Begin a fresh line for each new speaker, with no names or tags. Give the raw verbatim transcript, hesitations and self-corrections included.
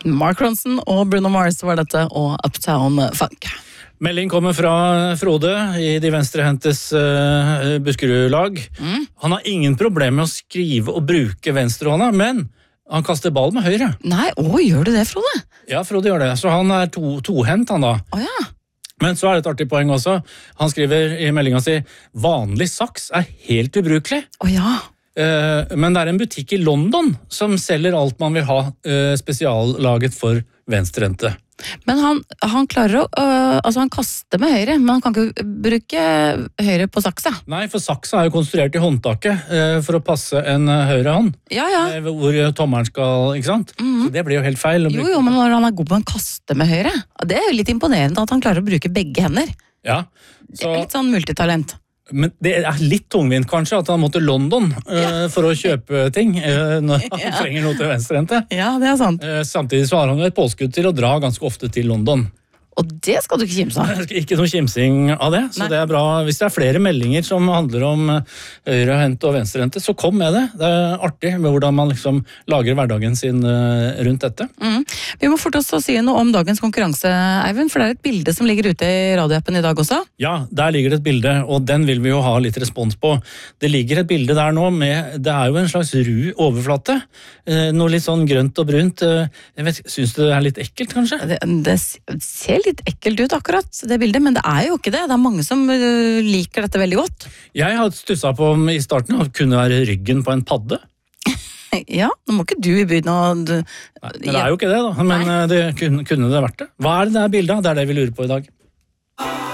Mark Ronson og Bruno Mars var dette, og Uptown Funk.
Melding kommer fra Frode i de venstrehentes uh, Buskerud-lag. Mm. Han har ingen problem med å skrive og bruke venstrehånda, men han kaster ball med høyre.
Nei, å, gjør du det, Frode?
Ja, Frode gjør det. Så han er to, tohent, han da.
Å ja.
Men så er det et artig poeng også. Han skriver i meldinga si, vanlig saks er helt ubrukelig.
Å ja.
Uh, men det er en butikk i London som selger alt man vil ha uh, spesiallaget for venstrehente.
Men han, han klarer å, øh, altså han kaster med høyre, men han kan ikke bruke høyre på saksa.
Nei, for saksa er jo konstruert i håndtaket øh, for å passe en øh, høyre hånd.
Ja, ja.
Øh, hvor tommeren skal, ikke sant? Mm-hmm. Så det blir jo helt feil.
Jo, jo, men når han er god på å kaste med høyre, det er jo litt imponerende at han klarer å bruke begge hender.
Ja. Så...
Det er litt sånn multitalent.
Men det er litt tungvint kanskje at han måtte til London uh, ja. for å kjøpe ting uh, når han ja. trenger noe til venstrehente.
Ja, det er sant.
Uh, samtidig så har han jo et påskudd til å dra ganske ofte til London.
Og det skal du ikke kimse av.
Ikke noe kimsing av det, så Nei. det er bra. Hvis det er flere meldinger som handler om høyrehente og venstrehente, så kom med det. Det er artig med hvordan man liksom lager hverdagen sin rundt dette.
Mm. Vi må fort også si noe om dagens konkurranse, Eivind, for det er et bilde som ligger ute i radioappen i dag også.
Ja, der ligger det et bilde, og den vil vi jo ha litt respons på. Det ligger et bilde der nå med, det er jo en slags ru overflate, noe litt sånn grønt og brunt. Jeg vet, synes du det er litt ekkelt, kanskje?
Det, det ser litt ekkelt ut akkurat, det bildet, men det er jo ikke det. Det er mange som uh, liker dette veldig godt.
Jeg har stusset på om i starten at det kunne være ryggen på en padde.
Ja, nå må ikke du i byen og... Du...
Nei, men det er jo ikke det da, men Nei. det kunne, kunne det vært det. Hva er det det er bildet av? Det er det vi lurer på i dag.